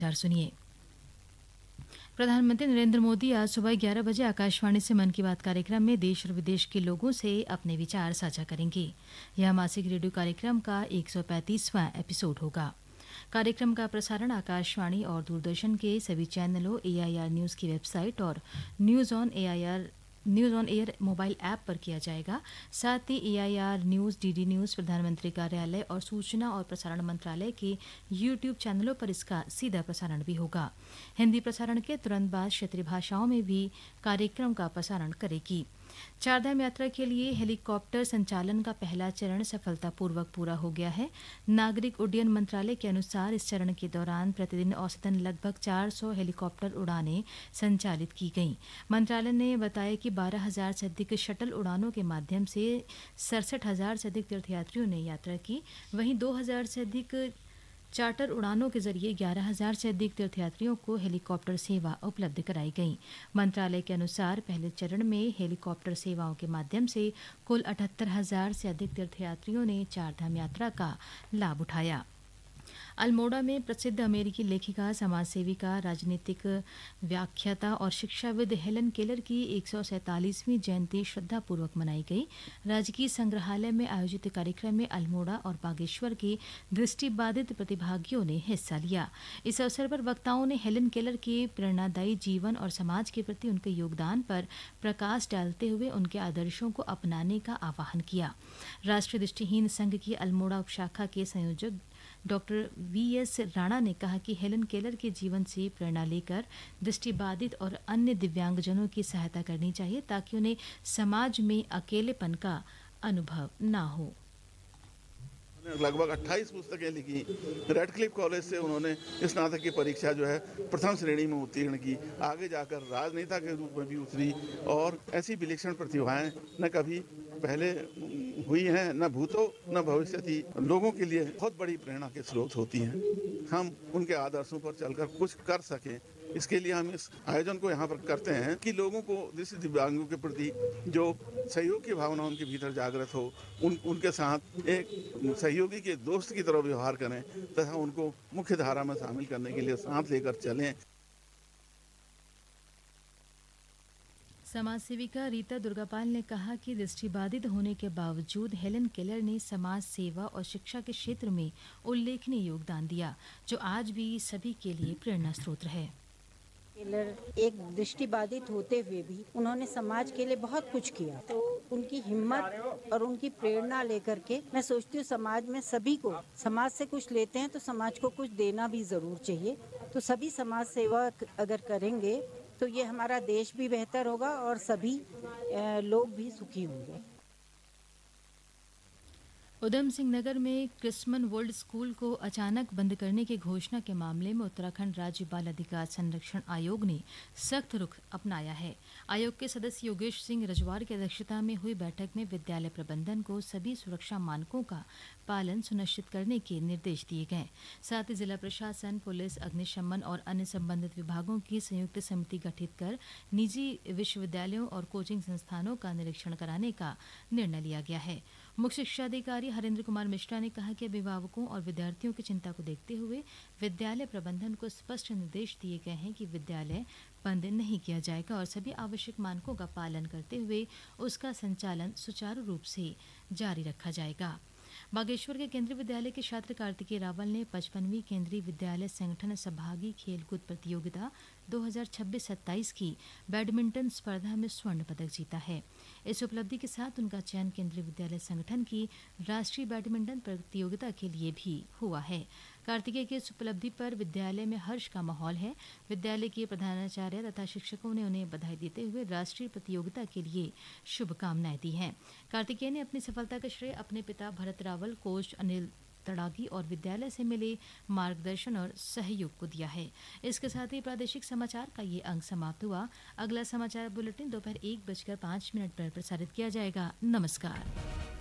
समाचार सुनिए। प्रधानमंत्री नरेंद्र मोदी आज सुबह 11 बजे आकाशवाणी से मन की बात कार्यक्रम में देश और विदेश के लोगों से अपने विचार साझा करेंगे। यह मासिक रेडियो कार्यक्रम का 135वां एपिसोड होगा। कार्यक्रम का प्रसारण आकाशवाणी और दूरदर्शन के सभी चैनलों, AIR न्यूज़ की वेबसाइट और news on air mobile app पर किया जाएगा। साथ ही AIR न्यूज़, DD न्यूज़, प्रधानमंत्री कार्यालय और सूचना और प्रसारण मंत्रालय के YouTube चैनलों पर इसका सीधा प्रसारण भी होगा। हिंदी प्रसारण के तुरंत बाद क्षेत्रीय भाषाओं में भी कार्यक्रम का प्रसारण करेगी। चारधाम यात्रा के लिए हेलीकॉप्टर संचालन का पहला चरण सफलतापूर्वक पूरा हो गया है। नागरिक उड्डयन मंत्रालय के अनुसार इस चरण के दौरान प्रतिदिन औसतन लगभग 400 हेलीकॉप्टर उड़ानें संचालित की गईं। मंत्रालय ने बताया कि 12,000 से अधिक शटल उड़ानों के माध्यम से 67,000 से अधिक तीर्थयात्रियों ने यात्रा की। वहीं 2,000 से अधिक चार्टर उड़ानों के जरिए 11,000 से अधिक तीर्थयात्रियों को हेलीकॉप्टर सेवा उपलब्ध कराई गई। मंत्रालय के अनुसार पहले चरण में हेलीकॉप्टर सेवाओं के माध्यम से कुल 78,000 से अधिक तीर्थयात्रियों ने चारधाम यात्रा का लाभ उठाया। अल्मोड़ा में प्रसिद्ध अमेरिकी लेखिका, समाज सेविका, राजनीतिक व्याख्याता और शिक्षाविद हेलन केलर की 147वीं जयंती श्रद्धापूर्वक मनाई गई। राजकीय संग्रहालय में आयोजित कार्यक्रम में अल्मोड़ा और बागेश्वर के दृष्टिबाधित प्रतिभागियों ने हिस्सा लिया। इस अवसर पर वक्ताओं ने हेलन केलर के प्रेरणादायी जीवन और समाज के प्रति उनके योगदान पर प्रकाश डालते हुए उनके आदर्शों को अपनाने का आह्वान किया। राष्ट्रीय दृष्टिहीन संघ की अल्मोड़ा उपशाखा के संयोजक डॉक्टर VS राणा ने कहा कि हेलन केलर के जीवन से प्रेरणा लेकर दृष्टिबाधित और अन्य दिव्यांगजनों की सहायता करनी चाहिए ताकि उन्हें समाज में अकेलेपन का अनुभव न हो। लगभग 28 पुस्तकें लिखी। रेडक्लिफ कॉलेज से उन्होंने स्नातक की परीक्षा जो है प्रथम श्रेणी में उत्तीर्ण की। आगे जाकर राजनेता के रूप में भी उतरी और ऐसी विलक्षण प्रतिभाएं न कभी पहले हुई हैं, न भूतो न भविष्य थी। लोगों के लिए बहुत बड़ी प्रेरणा के स्रोत होती हैं। हम उनके आदर्शों पर चलकर कुछ कर सकें, इसके लिए हम इस आयोजन को यहाँ पर करते हैं कि लोगों को दृष्टि दिव्यांगों के प्रति जो सहयोग की भावना उनके भीतर जागृत हो, उनके साथ एक सहयोगी के दोस्त की तरह व्यवहार करें तथा उनको मुख्य धारा में शामिल करने के लिए साथ लेकर चलें। समाज सेविका रीता दुर्गापाल ने कहा कि दृष्टिबाधित होने के बावजूद हेलन केलर ने समाज सेवा और शिक्षा के क्षेत्र में उल्लेखनीय योगदान दिया, जो आज भी सभी के लिए प्रेरणा स्रोत है। केलर एक दृष्टिबाधित होते हुए भी उन्होंने समाज के लिए बहुत कुछ किया, तो उनकी हिम्मत और उनकी प्रेरणा लेकर के मैं सोचती हूँ समाज में सभी को, समाज से कुछ लेते हैं तो समाज को कुछ देना भी जरूर चाहिए। तो सभी समाज सेवा अगर करेंगे तो ये हमारा देश भी बेहतर होगा और सभी लोग भी सुखी होंगे। उधम सिंह नगर में क्रिस्मन वर्ल्ड स्कूल को अचानक बंद करने की घोषणा के मामले में उत्तराखंड राज्य बाल अधिकार संरक्षण आयोग ने सख्त रुख अपनाया है। आयोग के सदस्य योगेश सिंह रजवार की अध्यक्षता में हुई बैठक में विद्यालय प्रबंधन को सभी सुरक्षा मानकों का पालन सुनिश्चित करने के निर्देश दिए गए। साथ ही जिला प्रशासन, पुलिस, अग्निशमन और अन्य संबंधित विभागों की संयुक्त समिति गठित कर निजी विश्वविद्यालयों और कोचिंग संस्थानों का निरीक्षण कराने का निर्णय लिया गया है। मुख्य शिक्षा अधिकारी हरेंद्र कुमार मिश्रा ने कहा कि अभिभावकों और विद्यार्थियों की चिंता को देखते हुए विद्यालय प्रबंधन को स्पष्ट निर्देश दिए गए हैं कि विद्यालय बंद नहीं किया जाएगा और सभी आवश्यक मानकों का पालन करते हुए उसका संचालन सुचारू रूप से जारी रखा जाएगा। बागेश्वर के केंद्रीय विद्यालय के छात्र कार्तिकेय रावल ने 55वीं केंद्रीय विद्यालय संगठन सहभागी खेलकूद प्रतियोगिता 2026-27 की बैडमिंटन स्पर्धा में स्वर्ण पदक जीता है। इस उपलब्धि के साथ उनका चयन केंद्रीय विद्यालय संगठन की राष्ट्रीय बैडमिंटन प्रतियोगिता के लिए भी हुआ है। कार्तिकेय की इस उपलब्धि पर विद्यालय में हर्ष का माहौल है। विद्यालय के प्रधानाचार्य तथा शिक्षकों ने उन्हें बधाई देते हुए राष्ट्रीय प्रतियोगिता के लिए शुभकामनाएं दी हैं। कार्तिकेय ने अपनी सफलता का श्रेय अपने पिता भरत रावल, कोच अनिल तड़ागी और विद्यालय से मिले मार्गदर्शन और सहयोग को दिया है। इसके साथ ही प्रादेशिक समाचार का ये अंक समाप्त हुआ। अगला समाचार बुलेटिन दोपहर 1:05 पर प्रसारित किया जाएगा। नमस्कार।